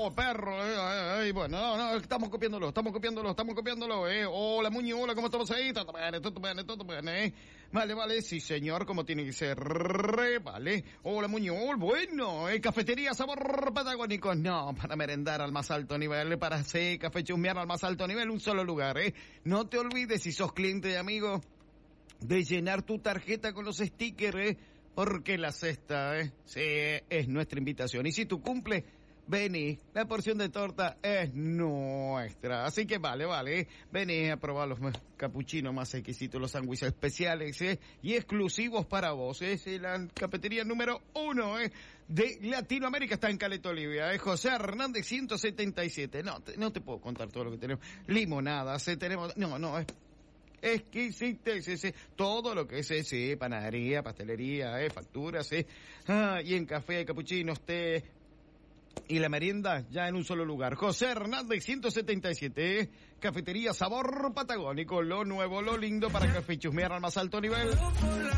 Oh, perro, bueno, no, estamos copiándolo. Hola, Muñoz, hola, ¿cómo estamos ahí? Todo bien, Vale, sí, señor, como tiene que ser, vale. Hola, Muñoz, bueno, cafetería sabor patagónico. No, para merendar al más alto nivel, para hacer café chusmear al más alto nivel, un solo lugar, No te olvides, si sos cliente y amigo, de llenar tu tarjeta con los stickers, porque la cesta, sí, es nuestra invitación. Y si tú cumples, vení, la porción de torta es nuestra. Así que vale, vení a probar los capuchinos más exquisitos, los sándwiches especiales, y exclusivos para vos. Es la cafetería número 1, de Latinoamérica, está en Caleta Olivia, José Hernández 177. No te puedo contar todo lo que tenemos. Limonadas, tenemos, es exquisite, sí, todo lo que es, panadería, pastelería, facturas, y en café, capuchinos, té, y la merienda ya en un solo lugar. José Hernández 177, cafetería sabor patagónico, lo nuevo, lo lindo para café chusmear al más alto nivel.